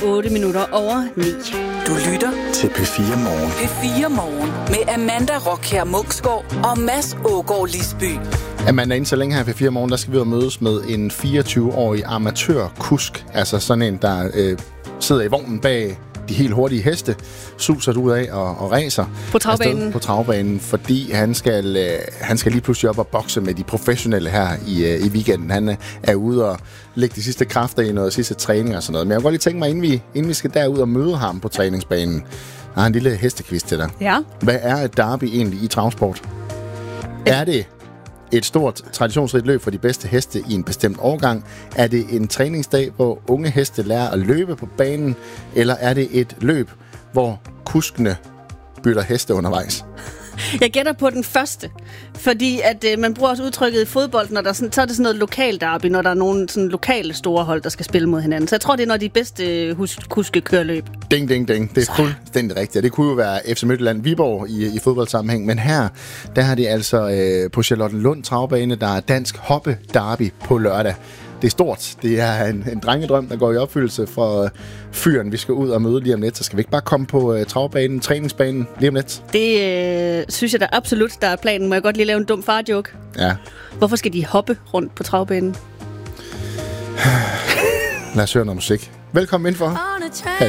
8 minutter over 9. Du lytter til P4 Morgen. P4 Morgen med Amanda Rockher Munksgaard og Mads Ågaard Lisby. Amanda, inden så længe her i P4 Morgen, der skal vi jo mødes med en 24-årig amatørkusk. Altså sådan en, der sidder i vognen bag de helt hurtige heste, suser ud af og racer På travbanen, fordi han skal lige pludselig op og bokse med de professionelle her i weekenden. Han er ude og lægge de sidste kræfter i noget sidste træning og sådan noget. Men jeg kunne godt lige tænke mig, inden vi skal derud og møde ham på træningsbanen, har en lille hestekvist til dig. Ja. Hvad er et derby egentlig i travsport? Er det et stort, traditionsrigt løb for de bedste heste i en bestemt årgang? Er det en træningsdag, hvor unge heste lærer at løbe på banen? Eller er det et løb, hvor kuskene bytter heste undervejs? Jeg gætter på den første, fordi at man bruger også udtrykket i fodbold, når der så er det sådan noget lokalderby, når der er nogle sådan lokale store hold, der skal spille mod hinanden. Så jeg tror, det er når de bedste kuske kører løb. Ding, ding, ding. Det er fuldstændig rigtigt. Det kunne jo være FC Midtjylland Viborg i fodboldsammenhæng, men her, der har de altså på Charlottenlund travbane, der er dansk hoppe derby på lørdag. Det er stort. Det er en drengedrøm, der går i opfyldelse for fyren. Vi skal ud og møde lige om lidt. Så skal vi ikke bare komme på travbanen, træningsbanen lige om lidt? Det synes jeg da absolut, der er planen. Må jeg godt lige lave en dum far-joke? Ja. Hvorfor skal de hoppe rundt på travbanen? Lad os høre noget musik. Velkommen indenfor.